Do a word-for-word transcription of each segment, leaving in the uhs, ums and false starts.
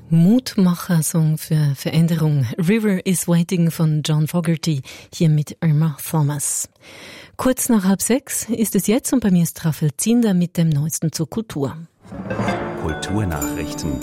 Mutmacher-Song für Veränderung. River is Waiting von John Fogerty, hier mit Irma Thomas. Kurz nach halb sechs ist es jetzt und bei mir ist Raphael Zinder mit dem Neuesten zur Kultur. Kulturnachrichten.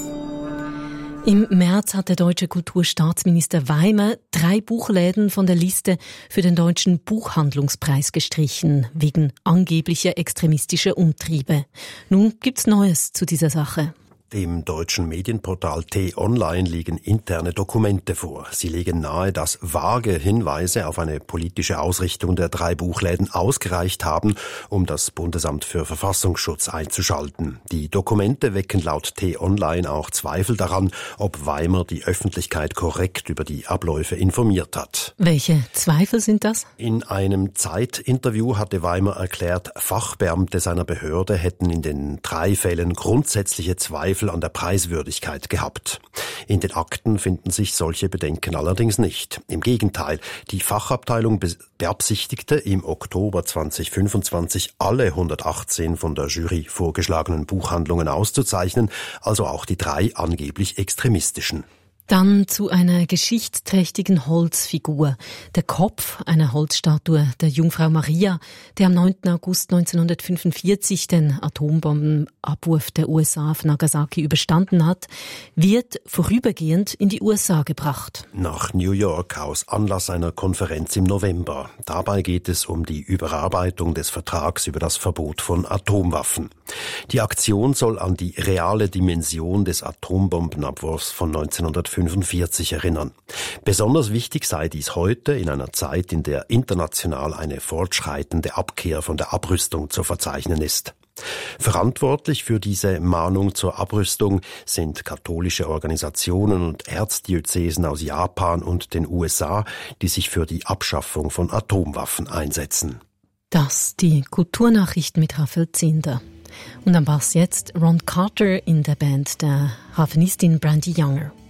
Im März hat der deutsche Kulturstaatsminister Weimer drei Buchläden von der Liste für den Deutschen Buchhandlungspreis gestrichen, wegen angeblicher extremistischer Umtriebe. Nun gibt's Neues zu dieser Sache. Dem deutschen Medienportal T-Online liegen interne Dokumente vor. Sie legen nahe, dass vage Hinweise auf eine politische Ausrichtung der drei Buchläden ausgereicht haben, um das Bundesamt für Verfassungsschutz einzuschalten. Die Dokumente wecken laut T-Online auch Zweifel daran, ob Weimer die Öffentlichkeit korrekt über die Abläufe informiert hat. Welche Zweifel sind das? In einem Zeit-Interview hatte Weimer erklärt, Fachbeamte seiner Behörde hätten in den drei Fällen grundsätzliche Zweifel an der Preiswürdigkeit gehabt. In den Akten finden sich solche Bedenken allerdings nicht. Im Gegenteil, die Fachabteilung beabsichtigte im Oktober zweitausendfünfundzwanzig alle hundertachtzehn von der Jury vorgeschlagenen Buchhandlungen auszuzeichnen, also auch die drei angeblich extremistischen. Dann zu einer geschichtsträchtigen Holzfigur. Der Kopf einer Holzstatue der Jungfrau Maria, der am neunten August neunzehnhundertfünfundvierzig den Atombombenabwurf der U S A auf Nagasaki überstanden hat, wird vorübergehend in die U S A gebracht. Nach New York aus Anlass einer Konferenz im November. Dabei geht es um die Überarbeitung des Vertrags über das Verbot von Atomwaffen. Die Aktion soll an die reale Dimension des Atombombenabwurfs von neunzehnhundertfünfundvierzig erinnern. Besonders wichtig sei dies heute in einer Zeit, in der international eine fortschreitende Abkehr von der Abrüstung zu verzeichnen ist. Verantwortlich für diese Mahnung zur Abrüstung sind katholische Organisationen und Erzdiözesen aus Japan und den U S A, die sich für die Abschaffung von Atomwaffen einsetzen. Das die Kulturnachrichten mit Raphael Zinder. Und am Bass jetzt Ron Carter in der Band der Harfenistin Brandy Younger.